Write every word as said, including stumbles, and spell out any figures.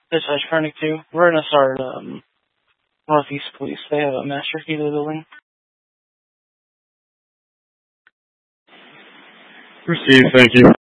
Dispatch Chronic two. We're gonna start, um, Northeast Police. They have a master key to the building. Received, thank you.